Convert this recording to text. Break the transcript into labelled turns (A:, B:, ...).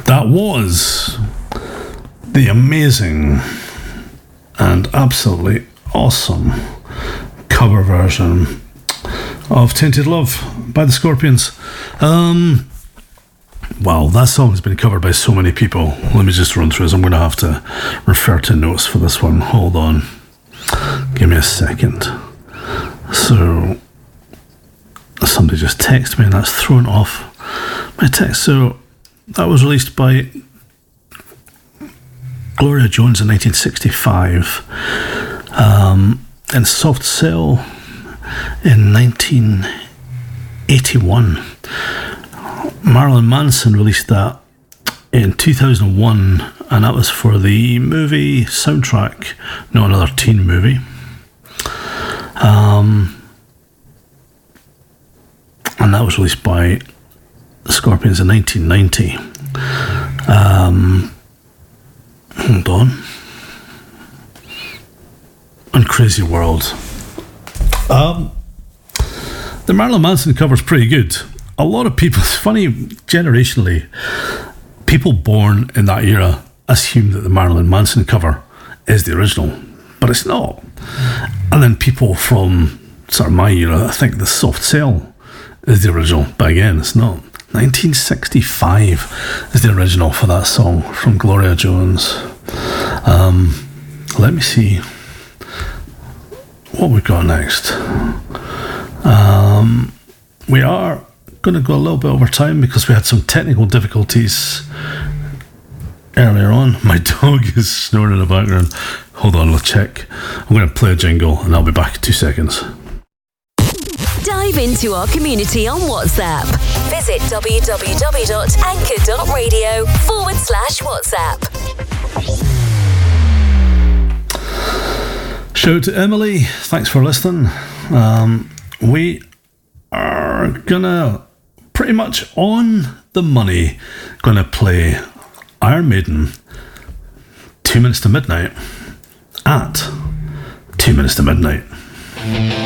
A: That was the amazing and absolutely awesome cover version of Tainted Love by the Scorpions. Wow, that song has been covered by so many people. Let me just run through this. I'm going to have to refer to notes for this one. Hold on. Give me a second. So, somebody just texted me and that's thrown off my text. So, that was released by Gloria Jones in 1965, and Soft Cell in 1981. Marilyn Manson released that in 2001, and that was for the movie soundtrack, not another teen movie. And that was released by the Scorpions in 1990. Hold on. On Crazy World. The Marilyn Manson cover's pretty good. A lot of people, it's funny, generationally, people born in that era assume that the Marilyn Manson cover is the original, but it's not. And then people from sort of my era, I think the Soft Cell is the original, but again, it's not. 1965 is the original for that song from Gloria Jones. Let me see what we've got next. We are going to go a little bit over time because we had some technical difficulties earlier on. My dog is snoring in the background. Hold on, let's check. I'm going to play a jingle and I'll be back in 2 seconds.
B: Dive into our community on WhatsApp. Visit www.anchor.radio/WhatsApp.
A: Shout out to Emily. Thanks for listening. We are gonna pretty much on the money gonna play Iron Maiden 2 minutes to midnight at 2 minutes to midnight.